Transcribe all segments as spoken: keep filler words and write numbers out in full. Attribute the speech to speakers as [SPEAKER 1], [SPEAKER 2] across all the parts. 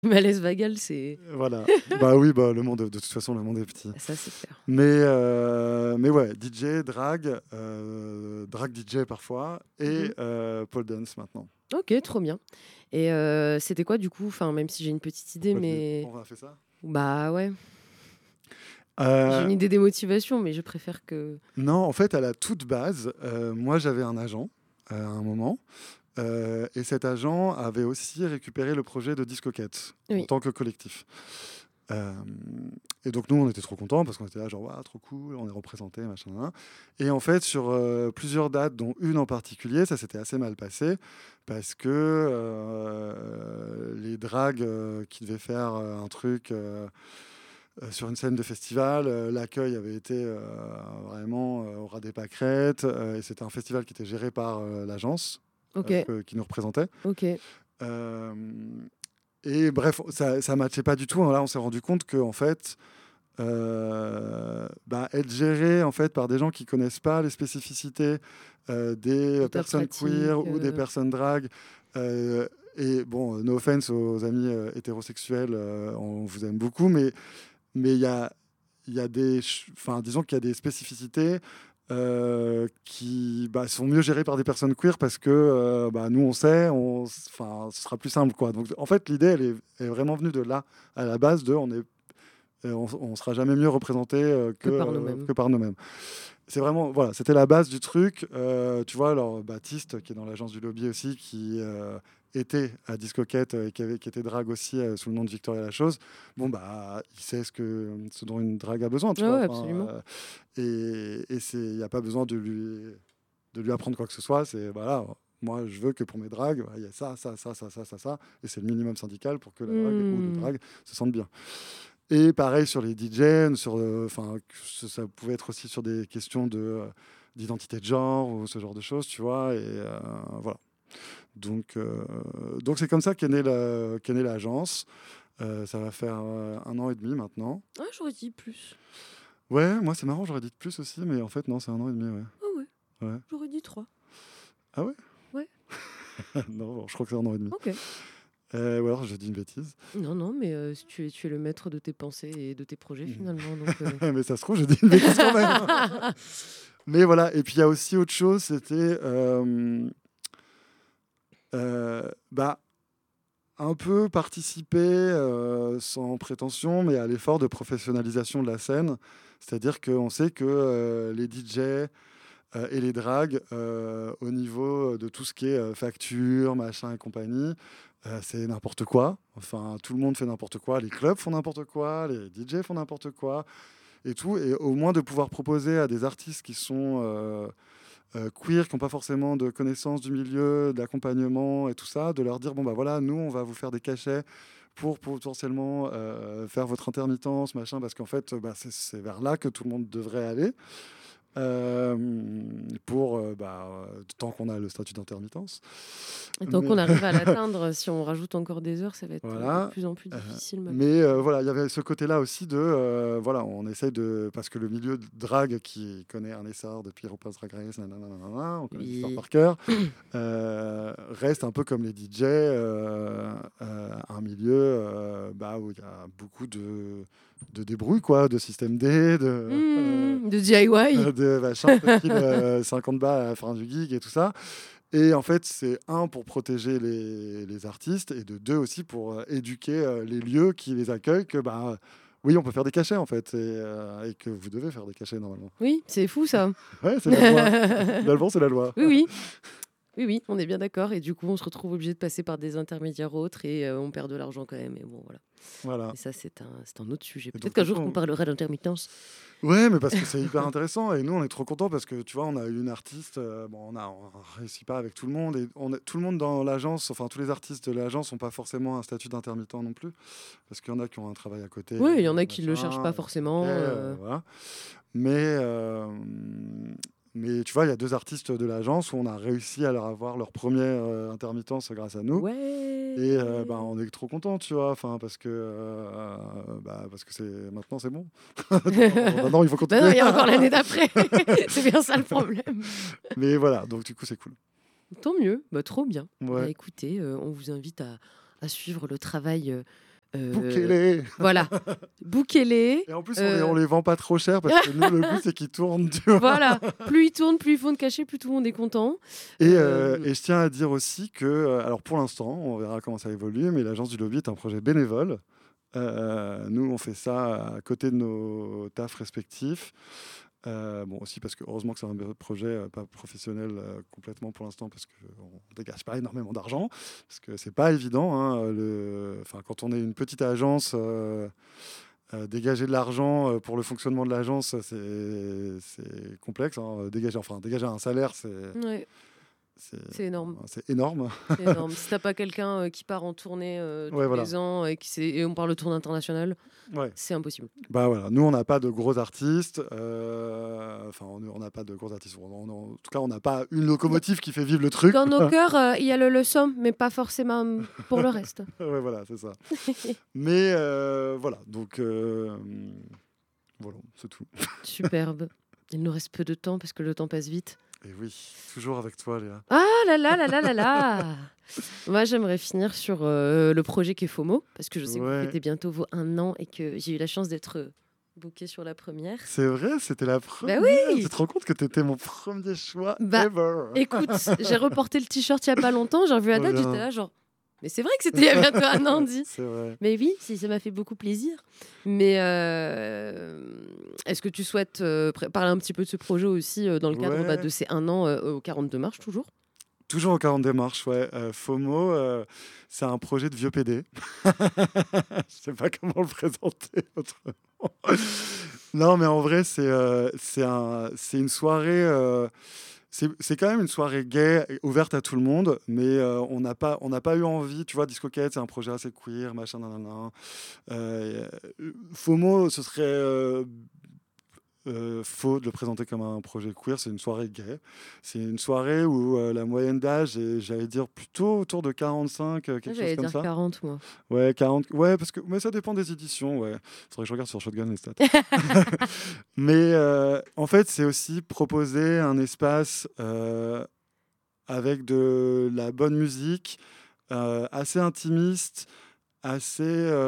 [SPEAKER 1] Malaise vagal, c'est
[SPEAKER 2] Voilà. Bah oui, bah, le monde, de toute façon, le monde est petit.
[SPEAKER 1] ça, c'est clair.
[SPEAKER 2] Mais, euh, mais ouais, D J, drag, euh, drag D J parfois, et
[SPEAKER 1] Mmh.
[SPEAKER 2] euh, pole dance maintenant.
[SPEAKER 1] OK, trop bien et heu, c'était quoi du coup? Enfin, même si j'ai une petite idée,
[SPEAKER 2] Pourquoi tu...
[SPEAKER 1] mais
[SPEAKER 2] On a fait ça?
[SPEAKER 1] bah, ouais, j'ai
[SPEAKER 2] Euh,
[SPEAKER 1] une idée des motivations, mais je préfère que
[SPEAKER 2] non, en fait, à la toute base, euh, moi j'avais un agent euh, à un moment, euh, et cet agent avait aussi récupéré le projet de Discoquette en
[SPEAKER 1] oui.
[SPEAKER 2] tant que collectif. Euh, et donc nous, on était trop contents parce qu'on était là, genre, waouh, trop cool, on est représenté, machin. Hein. Et en fait, sur euh, plusieurs dates, dont une en particulier, ça s'était assez mal passé parce que euh, les dragues euh, qui devaient faire euh, un truc euh, euh, sur une scène de festival, euh, l'accueil avait été euh, vraiment euh, au ras des pâquerettes, euh, et c'était un festival qui était géré par euh, l'agence euh,
[SPEAKER 1] OK,
[SPEAKER 2] que- qui nous représentait.
[SPEAKER 1] OK.
[SPEAKER 2] Euh, et bref, ça ne matchait pas du tout. Là, on s'est rendu compte que en fait, euh, bah, être géré en fait par des gens qui connaissent pas les spécificités euh, des
[SPEAKER 1] De ta
[SPEAKER 2] personnes queer
[SPEAKER 1] pratique,
[SPEAKER 2] ou des
[SPEAKER 1] heu,
[SPEAKER 2] personnes drag. euh, et bon, no offense aux amis euh, hétérosexuels, euh, on vous aime beaucoup, mais mais il y a il y a des, enfin, disons qu'il y a des spécificités euh, qui bah, sont mieux gérées par des personnes queer parce que euh, bah, nous on sait, on, enfin, ce sera plus simple quoi. Donc en fait l'idée elle est, elle est vraiment venue de là à la base de on est, on, on sera jamais mieux représenté euh, que,
[SPEAKER 1] que par
[SPEAKER 2] euh,
[SPEAKER 1] nous-mêmes.
[SPEAKER 2] que par nous-mêmes. C'est vraiment voilà, c'était la base du truc. Euh, tu vois, alors Baptiste qui est dans l'agence du lobby aussi qui euh, était à Discoquette euh, et qui, avait, qui était drague aussi euh, sous le nom de Victoria La Chose. Bon bah il sait ce que ce dont une drague a besoin, tu
[SPEAKER 1] Ouais,
[SPEAKER 2] vois.
[SPEAKER 1] ouais,
[SPEAKER 2] Enfin,
[SPEAKER 1] absolument.
[SPEAKER 2] euh, et et c'est il n'y a pas besoin de lui de lui apprendre quoi que ce soit. C'est voilà. Moi, je veux que pour mes dragues, il y a ça, ça, ça, ça, ça, ça, ça, et c'est le minimum syndical pour que la drague ou le
[SPEAKER 1] Mmh.
[SPEAKER 2] drague se sente bien. Et pareil sur les D J, sur, euh, enfin, que ça pouvait être aussi sur des questions de euh, d'identité de genre ou ce genre de choses, tu vois. Et euh, voilà. Donc, euh, donc c'est comme ça qu'est née la- qu'est née l'agence. Euh, ça va faire euh, un an et demi maintenant.
[SPEAKER 1] Ah, j'aurais dit plus.
[SPEAKER 2] Ouais, moi c'est marrant, j'aurais dit de plus aussi, mais en fait non, c'est un an et demi, ouais.
[SPEAKER 1] Ah ouais,
[SPEAKER 2] Ouais.
[SPEAKER 1] j'aurais dit trois.
[SPEAKER 2] Ah ouais?
[SPEAKER 1] Ouais,
[SPEAKER 2] Non, bon, je crois que c'est un an et demi.
[SPEAKER 1] OK.
[SPEAKER 2] Euh, ou alors je dis une bêtise.
[SPEAKER 1] Non, non, mais heu, si tu es tu es le maître de tes pensées et de tes projets finalement, donc heu
[SPEAKER 2] Mais ça se trouve, je dis une bêtise quand même. Mais voilà, et puis il y a aussi autre chose, c'était euh, euh, bah, un peu participer, euh, sans prétention, mais à l'effort de professionnalisation de la scène. C'est-à-dire qu'on sait que euh, les D J euh, et les dragues, euh, au niveau de tout ce qui est euh, facture, machin et compagnie, euh, c'est n'importe quoi. Enfin, tout le monde fait n'importe quoi. Les clubs font n'importe quoi, les D J font n'importe quoi, et tout. Et au moins de pouvoir proposer à des artistes qui sont euh, euh, queer, qui n'ont pas forcément de connaissance du milieu, d'accompagnement et tout ça, de leur dire, bon, bah voilà, nous, on va vous faire des cachets pour potentiellement euh, faire votre intermittence, machin, parce qu'en fait, bah, c'est c'est vers là que tout le monde devrait aller. Euh, pour euh, bah, euh, tant qu'on a le statut d'intermittence.
[SPEAKER 1] et tant
[SPEAKER 2] Mais
[SPEAKER 1] qu'on arrive à l'atteindre, si on rajoute encore des heures, ça va être, heu, de
[SPEAKER 2] voilà.
[SPEAKER 1] plus en plus
[SPEAKER 2] Euh,
[SPEAKER 1] difficile
[SPEAKER 2] mais
[SPEAKER 1] malheureusement.
[SPEAKER 2] euh, voilà, il y avait ce côté-là aussi de euh, voilà, on essaye de parce que le milieu de drague qui connaît un essor depuis RuPaul's Drag Race, nanana, nanana, on connaît l'histoire
[SPEAKER 1] Oui.
[SPEAKER 2] par cœur, euh, reste un peu comme les D J, euh, euh, un milieu euh, bah, où il y a beaucoup de de débrouille quoi, de système D, de euh,
[SPEAKER 1] Mmh, de D I Y.
[SPEAKER 2] de machin, de pile, euh, cinquante balles à la fin du gig et tout ça. Et en fait, c'est un pour protéger les, les artistes et de deux aussi pour euh, éduquer euh, les lieux qui les accueillent que bah oui, on peut faire des cachets en fait et, euh, et que vous devez faire des cachets normalement.
[SPEAKER 1] Oui, c'est fou ça.
[SPEAKER 2] Ouais, c'est la loi. Finalement, c'est la loi.
[SPEAKER 1] Oui, oui. Oui, oui, on est bien d'accord et du coup, on se retrouve obligé de passer par des intermédiaires autres et heu, on perd de l'argent quand même et bon voilà.
[SPEAKER 2] Voilà.
[SPEAKER 1] Mais ça, c'est un c'est un autre sujet.
[SPEAKER 2] Et
[SPEAKER 1] Peut-être
[SPEAKER 2] donc
[SPEAKER 1] qu'un
[SPEAKER 2] du coup,
[SPEAKER 1] jour on
[SPEAKER 2] on-
[SPEAKER 1] parlera d'intermittence.
[SPEAKER 2] ouais, mais parce que c'est hyper intéressant et nous on est trop contents parce que tu vois, on a eu une artiste, euh, bon, on a on réussit pas avec tout le monde et on a, tout le monde dans l'agence, enfin tous les artistes de l'agence n'ont pas forcément un statut d'intermittent non plus parce qu'il y en a qui ont un travail à côté,
[SPEAKER 1] Oui, il y en
[SPEAKER 2] euh,
[SPEAKER 1] a qui le cherchent
[SPEAKER 2] machin,
[SPEAKER 1] pas
[SPEAKER 2] euh, ok,
[SPEAKER 1] forcément,
[SPEAKER 2] euh,
[SPEAKER 1] heu
[SPEAKER 2] voilà. Mais euh, mais tu vois, il y a deux artistes de l'agence où on a réussi à leur avoir leur première euh, intermittence grâce à nous. Et euh, bah,
[SPEAKER 1] ouais!
[SPEAKER 2] on est trop contents, tu vois, enfin parce que euh, bah, parce que c'est maintenant c'est bon. Donc, maintenant il faut
[SPEAKER 1] Bah non,
[SPEAKER 2] continuer.
[SPEAKER 1] il y a encore l'année d'après. C'est bien ça le problème.
[SPEAKER 2] Mais voilà, donc du coup, c'est cool.
[SPEAKER 1] Tant mieux, bah, trop bien. Bah,
[SPEAKER 2] Ouais.
[SPEAKER 1] écoutez, heu, on vous invite à à suivre le travail, heu Euh,
[SPEAKER 2] Bouquez-les.
[SPEAKER 1] Voilà, bouquez-les.
[SPEAKER 2] Et en plus,
[SPEAKER 1] Euh,
[SPEAKER 2] on, les, on les vend pas trop cher parce que nous, le but, c'est qu'ils tournent. Tu vois.
[SPEAKER 1] Voilà, plus ils tournent, plus ils font de cachets, plus tout le monde est content.
[SPEAKER 2] Et,
[SPEAKER 1] Euh,
[SPEAKER 2] euh, et je tiens à dire aussi que, euh, alors pour l'instant, on verra comment ça évolue, mais l'Agence du Lobby est un projet bénévole. Euh, nous, on fait ça à côté de nos tafs respectifs. Euh, bon, aussi parce que heureusement que c'est un projet euh, pas professionnel euh, complètement pour l'instant, parce qu'on ne dégage pas énormément d'argent, parce que c'est pas évident. Hein, le... enfin, quand on est une petite agence, euh, euh, dégager de l'argent euh, pour le fonctionnement de l'agence, c'est, c'est complexe. Hein. Dégager, enfin, dégager un salaire, c'est,
[SPEAKER 1] ouais,
[SPEAKER 2] c'est,
[SPEAKER 1] c'est énorme.
[SPEAKER 2] c'est énorme.
[SPEAKER 1] C'est énorme. Si t'as pas quelqu'un euh, qui part en tournée euh, tous
[SPEAKER 2] Ouais, voilà.
[SPEAKER 1] les ans et, qui sait- et on parle de tournée internationale,
[SPEAKER 2] Ouais.
[SPEAKER 1] c'est impossible.
[SPEAKER 2] Bah voilà, nous on n'a pas de gros artistes, euh, enfin on on n'a pas de gros artistes. On- on- en tout cas, on n'a pas une locomotive qui fait vivre le truc.
[SPEAKER 1] Dans nos cœurs, euh, il y a le, le somme, mais pas forcément pour le reste.
[SPEAKER 2] Ouais, voilà, c'est ça. Mais euh, voilà, donc euh, voilà, c'est tout.
[SPEAKER 1] Superbe. Il nous reste peu de temps parce que le temps passe vite.
[SPEAKER 2] Et oui, toujours avec toi, Léa.
[SPEAKER 1] Ah là là là là là là. Moi, j'aimerais finir sur euh, le projet qui est FOMO, parce que je sais que
[SPEAKER 2] Ouais.
[SPEAKER 1] vous fêtez bientôt vos un an et que j'ai eu la chance d'être bookée sur la première.
[SPEAKER 2] C'est vrai, c'était la première.
[SPEAKER 1] oui.
[SPEAKER 2] Tu te rends compte que tu étais mon premier choix
[SPEAKER 1] Bah,
[SPEAKER 2] ever.
[SPEAKER 1] Écoute, j'ai reporté le t-shirt il y a pas longtemps, j'ai revu la date,
[SPEAKER 2] Voilà.
[SPEAKER 1] j'étais là genre... Mais c'est vrai que c'était il y a bientôt un an, dit.
[SPEAKER 2] C'est vrai.
[SPEAKER 1] Mais oui, si, ça m'a fait beaucoup plaisir. Mais euh, est-ce que tu souhaites euh, pré- parler un petit peu de ce projet aussi euh, dans le cadre
[SPEAKER 2] Ouais.
[SPEAKER 1] bah, de ces un an euh, au quarante-deux marches, toujours?
[SPEAKER 2] Toujours au quarante-deux marches, ouais. Euh, FOMO, euh, c'est un projet de vieux P D. Je sais pas comment le présenter autrement. Non, mais en vrai, c'est euh, c'est un, c'est une soirée. euh, c'est c'est quand même une soirée gay, ouverte à tout le monde, mais euh, on n'a pas, on n'a pas eu envie. Tu vois, Discoquette, c'est un projet assez queer, machin, nanana. Euh, FOMO, ce serait. euh, euh, faux de le présenter comme un projet queer, c'est une soirée gay. C'est une soirée où euh, la moyenne d'âge est, j'allais dire, plutôt autour de quarante-cinq, euh, quelque
[SPEAKER 1] J'allais
[SPEAKER 2] chose comme
[SPEAKER 1] dire
[SPEAKER 2] ça.
[SPEAKER 1] quarante, moi.
[SPEAKER 2] Ouais, quarante. Ouais, parce que mais ça dépend des éditions. Ouais, faudrait que je regarde sur Shotgun les stats. Mais euh, en fait, c'est aussi proposer un espace euh, avec de la bonne musique, euh, assez intimiste, assez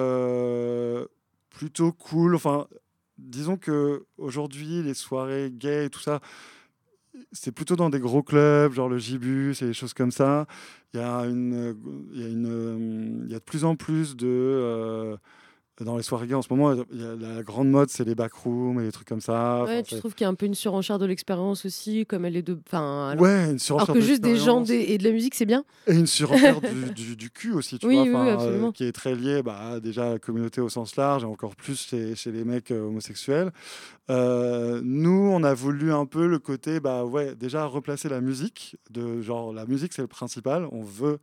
[SPEAKER 2] euh, plutôt cool. Enfin, disons que aujourd'hui, les soirées gays et tout ça, c'est plutôt dans des gros clubs, genre le Gibus et des choses comme ça. Il y a une, il y a une, il y a de plus en plus de euh, dans les soirées gays en ce moment, il y a la grande mode, c'est les backrooms et des trucs comme ça.
[SPEAKER 1] Ouais,
[SPEAKER 2] Enfin,
[SPEAKER 1] tu
[SPEAKER 2] c'est-
[SPEAKER 1] trouves qu'il y a un peu une surenchère de l'expérience aussi, comme elle est de... Enfin, alors,
[SPEAKER 2] ouais, une
[SPEAKER 1] alors
[SPEAKER 2] surenchère
[SPEAKER 1] que juste des gens
[SPEAKER 2] d'expérience.
[SPEAKER 1] des- et de la musique, c'est bien.
[SPEAKER 2] Et une surenchère du, du, du cul aussi, tu
[SPEAKER 1] Oui,
[SPEAKER 2] vois,
[SPEAKER 1] oui, oui,
[SPEAKER 2] enfin, euh,
[SPEAKER 1] absolument.
[SPEAKER 2] qui est très liée bah, déjà à la communauté au sens large et encore plus chez, chez les mecs euh, homosexuels. Euh, nous, on a voulu un peu le côté, bah ouais, déjà replacer la musique, de genre la musique c'est le principal, on veut,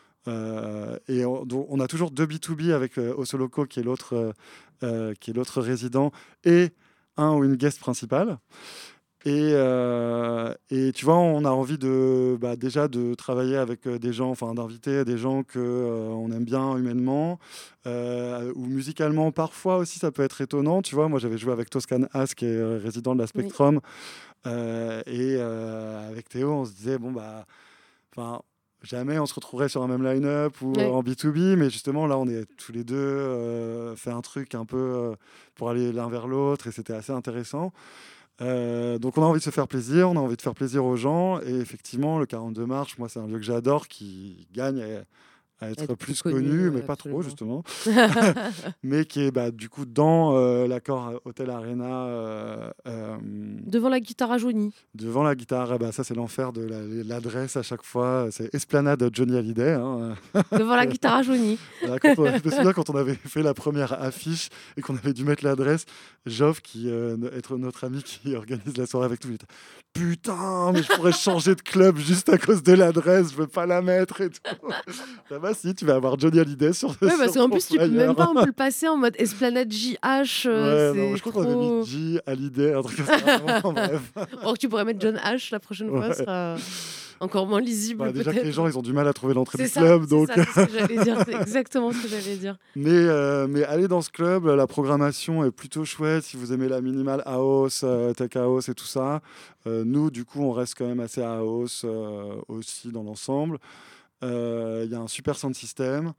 [SPEAKER 2] euh, et on, donc, on a toujours deux B deux B avec euh, Osso Loco qui est l'autre euh, euh, qui est l'autre résident et un ou une guest principale. Et, euh, et tu vois, on a envie de bah, déjà de travailler avec euh, des gens, enfin d'inviter des gens que euh, on aime bien humainement euh, ou musicalement. Parfois aussi, ça peut être étonnant. Tu vois, moi j'avais joué avec Toscan As, qui est euh, résident de la
[SPEAKER 1] Oui.
[SPEAKER 2] Spectrum, euh, et euh, avec Théo, on se disait bon bah, enfin. Jamais on se retrouverait sur un même line-up ou euh,
[SPEAKER 1] Ouais.
[SPEAKER 2] en B deux B, mais justement là on est tous les deux euh, fait un truc un peu euh, pour aller l'un vers l'autre et c'était assez intéressant. Euh, donc on a envie de se faire plaisir, on a envie de faire plaisir aux gens et effectivement le quarante-deux marches, moi c'est un lieu que j'adore qui gagne à, à être,
[SPEAKER 1] Être
[SPEAKER 2] plus
[SPEAKER 1] plus connu,
[SPEAKER 2] connu,
[SPEAKER 1] ouais,
[SPEAKER 2] mais pas trop
[SPEAKER 1] absolument.
[SPEAKER 2] justement, mais qui est bah, du coup dans euh, l'accord Hotel Arena euh, euh,
[SPEAKER 1] Devant la guitare à jaunie.
[SPEAKER 2] devant la guitare. Ah bah, ça c'est l'enfer de la- l'adresse à chaque fois, c'est Esplanade Johnny Hallyday. Hein.
[SPEAKER 1] Devant la guitare à jaunie.
[SPEAKER 2] Voilà, quand on, je me souviens quand on avait fait la première affiche et qu'on avait dû mettre l'adresse, Geoff, qui euh, être notre ami qui organise la soirée avec tout, il était putain, mais je pourrais changer de club juste à cause de l'adresse, je veux pas la mettre et tout. Ça va, si, tu vas avoir Johnny Hallyday sur le
[SPEAKER 1] Ouais, parce
[SPEAKER 2] sur
[SPEAKER 1] qu'en
[SPEAKER 2] ton
[SPEAKER 1] plus, tu peux
[SPEAKER 2] flyer.
[SPEAKER 1] même pas un peu le passer en mode Esplanade J H. euh,
[SPEAKER 2] Ouais, non,
[SPEAKER 1] c'est
[SPEAKER 2] je crois qu'on avait
[SPEAKER 1] trop...
[SPEAKER 2] mis J, Hallyday, un truc comme ça. Vraiment, bref.
[SPEAKER 1] Or que tu pourrais mettre John H la prochaine fois,
[SPEAKER 2] Ouais.
[SPEAKER 1] ce sera encore moins lisible
[SPEAKER 2] Bah, déjà que
[SPEAKER 1] peut-être.
[SPEAKER 2] les gens, ils ont du mal à trouver l'entrée
[SPEAKER 1] C'est
[SPEAKER 2] du
[SPEAKER 1] ça,
[SPEAKER 2] club,
[SPEAKER 1] c'est
[SPEAKER 2] donc.
[SPEAKER 1] ça, c'est ce que j'allais dire. C'est exactement ce que j'allais dire.
[SPEAKER 2] Mais, euh, mais aller dans ce club, la programmation est plutôt chouette. Si vous aimez la minimal house, euh, tech house et tout ça, euh, nous, du coup, on reste quand même assez house euh, aussi dans l'ensemble. Euh, Il y a un super sound system.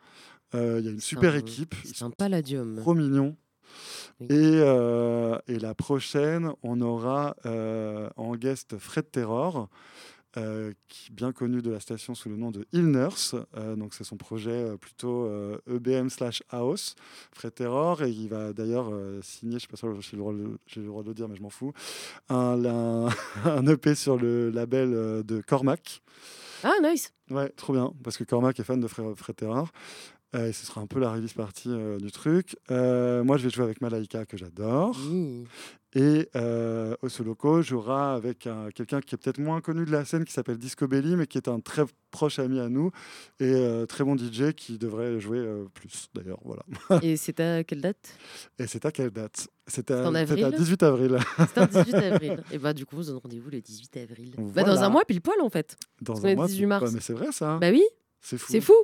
[SPEAKER 2] Euh, Il y a une
[SPEAKER 1] C'est
[SPEAKER 2] super
[SPEAKER 1] un,
[SPEAKER 2] équipe. Ils
[SPEAKER 1] c'est
[SPEAKER 2] sont
[SPEAKER 1] un palladium.
[SPEAKER 2] trop mignons.
[SPEAKER 1] Oui.
[SPEAKER 2] Et, euh, et la prochaine, on aura euh, en guest Fred Terror, euh, qui est bien connu de la station sous le nom de Il Nurse. Euh, donc c'est son projet euh, plutôt euh, E B M slash House, Fred Terror. Et il va d'ailleurs euh, signer, je ne sais pas si j'ai le, droit de- j'ai le droit de le dire, mais je m'en fous, un, un, un E P sur le label euh, de Cormac.
[SPEAKER 1] Ah, nice.
[SPEAKER 2] Ouais, trop bien, parce que Cormac est fan de Fred, Fred Terror. Euh, et ce sera un peu la release partie euh, du truc. Euh, moi, je vais jouer avec Malaika, que j'adore.
[SPEAKER 1] Oui.
[SPEAKER 2] Et euh, Osoloco jouera avec un- quelqu'un qui est peut-être moins connu de la scène, qui s'appelle Disco Belly, mais qui est un très proche ami à nous et euh, très bon D J qui devrait jouer euh, plus, d'ailleurs. Voilà.
[SPEAKER 1] Et c'est à quelle date?
[SPEAKER 2] Et c'est à quelle date? C'est
[SPEAKER 1] C'est en
[SPEAKER 2] à, c'est à
[SPEAKER 1] avril?
[SPEAKER 2] dix-huit avril,
[SPEAKER 1] C'est un dix-huit avril. Et bah, du coup, on se donne rendez-vous le dix-huit avril. Bah, dans un
[SPEAKER 2] Voilà.
[SPEAKER 1] mois, pile poil, en fait.
[SPEAKER 2] dans
[SPEAKER 1] Parce
[SPEAKER 2] un
[SPEAKER 1] qu'on est
[SPEAKER 2] mois.
[SPEAKER 1] dix-huit mars.
[SPEAKER 2] Ouais, mais c'est vrai ça,
[SPEAKER 1] Bah oui,
[SPEAKER 2] c'est fou.
[SPEAKER 1] c'est fou.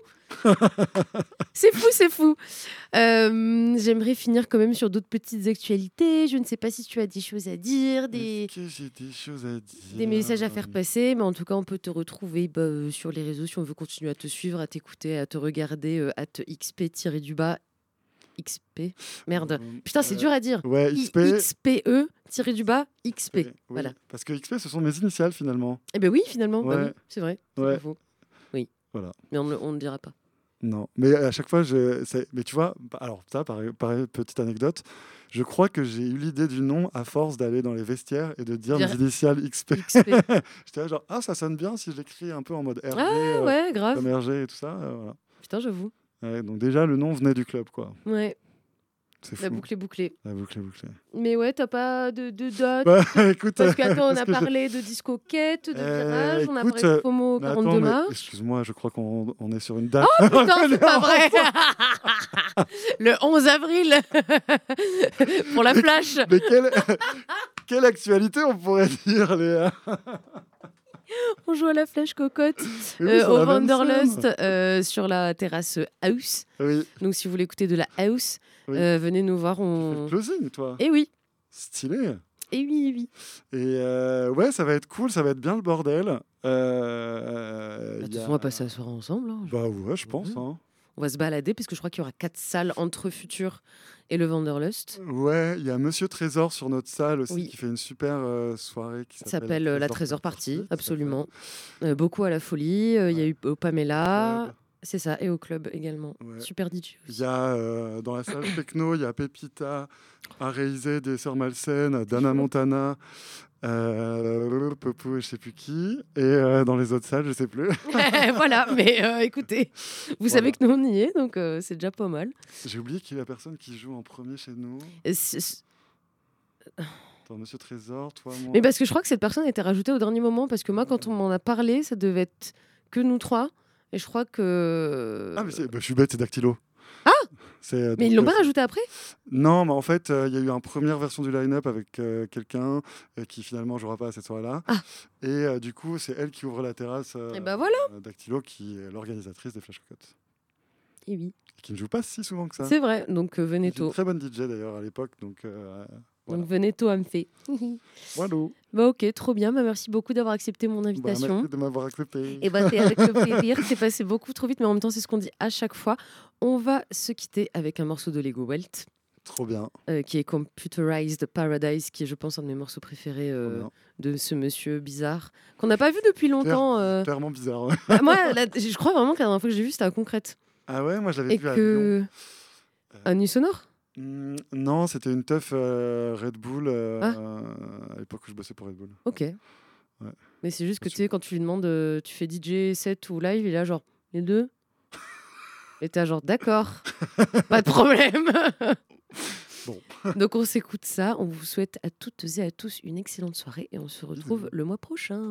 [SPEAKER 1] C'est fou, c'est fou. Euh, J'aimerais finir quand même sur d'autres petites actualités. Je ne sais pas si tu as des choses à dire, des,
[SPEAKER 2] Est-ce que j'ai des choses à dire?
[SPEAKER 1] des messages à faire passer, mais en tout cas, on peut te retrouver bah, euh, sur les réseaux si on veut continuer à te suivre, à t'écouter, à te regarder, euh, à te xp-du-bas. X P Merde.
[SPEAKER 2] Euh,
[SPEAKER 1] Putain, c'est
[SPEAKER 2] euh,
[SPEAKER 1] dur à dire.
[SPEAKER 2] Ouais, X P.
[SPEAKER 1] X P E du bas X P.
[SPEAKER 2] Oui,
[SPEAKER 1] Voilà.
[SPEAKER 2] parce que X P, ce sont mes initiales finalement.
[SPEAKER 1] Eh ben oui, finalement, bah
[SPEAKER 2] Ouais.
[SPEAKER 1] oui, c'est vrai. C'est
[SPEAKER 2] Ouais.
[SPEAKER 1] pas faux. Oui.
[SPEAKER 2] Voilà.
[SPEAKER 1] Mais on ne on ne le dira pas.
[SPEAKER 2] Non, mais à chaque fois, je, c'est- mais tu vois, bah, alors ça, pareil, pareil, petite anecdote, je crois que j'ai eu l'idée du nom à force d'aller dans les vestiaires et de dire
[SPEAKER 1] Dire
[SPEAKER 2] mes initiales X P.
[SPEAKER 1] X P.
[SPEAKER 2] J'étais là genre, ah, ça sonne bien si je l'écris un peu en mode R G,
[SPEAKER 1] Ah
[SPEAKER 2] euh,
[SPEAKER 1] ouais, grave.
[SPEAKER 2] comme R G et tout ça. euh, voilà.
[SPEAKER 1] Putain, j'avoue.
[SPEAKER 2] Ouais, donc déjà, le nom venait du club, quoi.
[SPEAKER 1] Ouais,
[SPEAKER 2] C'est
[SPEAKER 1] la
[SPEAKER 2] fou.
[SPEAKER 1] boucle est bouclée.
[SPEAKER 2] La boucle est bouclée.
[SPEAKER 1] Mais ouais, t'as pas de, de date.
[SPEAKER 2] Bah, écoute,
[SPEAKER 1] Parce qu'attends, on
[SPEAKER 2] parce
[SPEAKER 1] a
[SPEAKER 2] que je-
[SPEAKER 1] parlé de discoquette, de
[SPEAKER 2] Eh,
[SPEAKER 1] virage, on a
[SPEAKER 2] écoute,
[SPEAKER 1] parlé de FOMO
[SPEAKER 2] mais
[SPEAKER 1] quarante-deux
[SPEAKER 2] attends, mais
[SPEAKER 1] mars.
[SPEAKER 2] excuse-moi, je crois qu'on on est sur une date.
[SPEAKER 1] Oh putain, c'est pas vrai. Le onze avril pour la flash.
[SPEAKER 2] Mais quelle, quelle actualité on pourrait dire, Léa?
[SPEAKER 1] On joue à la flash cocotte
[SPEAKER 2] Mais oui,
[SPEAKER 1] euh,
[SPEAKER 2] sur
[SPEAKER 1] au
[SPEAKER 2] la même
[SPEAKER 1] Wanderlust
[SPEAKER 2] scène.
[SPEAKER 1] euh, sur la terrasse House.
[SPEAKER 2] Oui,
[SPEAKER 1] Donc si vous voulez écouter de la House,
[SPEAKER 2] Oui.
[SPEAKER 1] euh, venez nous voir.
[SPEAKER 2] tu fais le
[SPEAKER 1] On...
[SPEAKER 2] closing, toi.
[SPEAKER 1] Eh oui,
[SPEAKER 2] Stylé.
[SPEAKER 1] eh oui, eh oui.
[SPEAKER 2] Et euh, ouais, ça va être cool, ça va être bien le bordel. Euh,
[SPEAKER 1] Bah, De
[SPEAKER 2] y
[SPEAKER 1] toute
[SPEAKER 2] a-
[SPEAKER 1] façon, on va passer la soirée ensemble. hein.
[SPEAKER 2] Bah ouais, je pense.
[SPEAKER 1] Mhm.
[SPEAKER 2] Hein.
[SPEAKER 1] On va se balader parce que je crois qu'il y aura quatre salles entre Futur et le Wanderlust.
[SPEAKER 2] Ouais, il y a Monsieur Trésor sur notre salle aussi
[SPEAKER 1] Oui.
[SPEAKER 2] qui fait une super euh, soirée qui
[SPEAKER 1] Ça
[SPEAKER 2] s'appelle
[SPEAKER 1] s'appelle euh, la Trésor
[SPEAKER 2] Party,
[SPEAKER 1] Party,
[SPEAKER 2] tout à
[SPEAKER 1] absolument. Euh, beaucoup à la folie. euh, Il y a
[SPEAKER 2] Ouais.
[SPEAKER 1] eu au Pamela,
[SPEAKER 2] fait.
[SPEAKER 1] c'est ça, et au club également.
[SPEAKER 2] Ouais.
[SPEAKER 1] Super D J
[SPEAKER 2] Il
[SPEAKER 1] aussi.
[SPEAKER 2] y a euh, dans la salle techno, il y a Pepita, Areizé des Sœurs Malsaines, Dana
[SPEAKER 1] chaud.
[SPEAKER 2] Montana, euh, Popo et je sais plus qui. Et euh, dans les autres salles, je sais plus.
[SPEAKER 1] Voilà, mais euh, écoutez, vous
[SPEAKER 2] Voilà.
[SPEAKER 1] savez que nous on y est, donc euh, c'est déjà pas mal.
[SPEAKER 2] J'ai oublié qui est la personne qui joue en premier chez nous.
[SPEAKER 1] Et c'est- c'est-
[SPEAKER 2] Attends, Monsieur Trésor, toi, moi.
[SPEAKER 1] Mais parce que je crois que cette personne a été rajoutée au dernier moment, parce que moi, quand on m'en a parlé, ça devait être que nous trois. Et je crois que.
[SPEAKER 2] Ah, mais c'est- bah, je suis bête, c'est Dactylo.
[SPEAKER 1] Ah
[SPEAKER 2] C'est, euh,
[SPEAKER 1] Mais ils
[SPEAKER 2] donc,
[SPEAKER 1] l'ont
[SPEAKER 2] euh,
[SPEAKER 1] pas rajouté après?
[SPEAKER 2] Non, mais en fait, euh, il y a eu une première version du line-up avec euh, quelqu'un euh, qui finalement jouera pas à cette soirée-là.
[SPEAKER 1] Ah.
[SPEAKER 2] Et euh, du coup, c'est elle qui ouvre la terrasse. euh,
[SPEAKER 1] Et bah voilà.
[SPEAKER 2] euh, Dactylo, qui est l'organisatrice des Flash Cocottes.
[SPEAKER 1] Et oui,
[SPEAKER 2] Et qui ne joue pas si souvent que ça.
[SPEAKER 1] c'est vrai. Donc euh, venez
[SPEAKER 2] Qui est une
[SPEAKER 1] tôt.
[SPEAKER 2] très bonne D J d'ailleurs à l'époque. Donc, euh, voilà.
[SPEAKER 1] Donc venez tôt à me fait.
[SPEAKER 2] Voilà.
[SPEAKER 1] Bah ok, trop bien. Bah, merci beaucoup d'avoir accepté mon
[SPEAKER 2] Bah,
[SPEAKER 1] invitation.
[SPEAKER 2] merci de m'avoir accepté.
[SPEAKER 1] Et bah c'est avec le plaisir. C'est passé beaucoup trop vite, mais en même temps c'est ce qu'on dit à chaque fois. On va se quitter avec un morceau de Lego Welt,
[SPEAKER 2] Trop bien.
[SPEAKER 1] euh, qui est Computerized Paradise, qui est je pense un de mes morceaux préférés
[SPEAKER 2] Trop
[SPEAKER 1] euh,
[SPEAKER 2] bien.
[SPEAKER 1] de ce monsieur bizarre qu'on n'a pas vu depuis longtemps. euh.
[SPEAKER 2] Clairement bizarre. ouais.
[SPEAKER 1] Bah, moi, la- je crois vraiment que la dernière fois que j'ai vu c'était à Concrète.
[SPEAKER 2] Ah ouais, moi je l'avais
[SPEAKER 1] Et
[SPEAKER 2] vu à Lyon.
[SPEAKER 1] que un nu sonore.
[SPEAKER 2] Hmm, non, c'était une teuf euh, Red Bull euh,
[SPEAKER 1] Ah.
[SPEAKER 2] à l'époque où je bossais pour Red Bull.
[SPEAKER 1] Ok. Mais c'est juste que tu sais quand tu lui demandes, euh, tu fais D J set ou live, il est là genre les deux. Et t'as genre d'accord, pas de problème.
[SPEAKER 2] Bon.
[SPEAKER 1] Donc on s'écoute ça. On vous souhaite à toutes et à tous une excellente soirée et on se retrouve le mois prochain.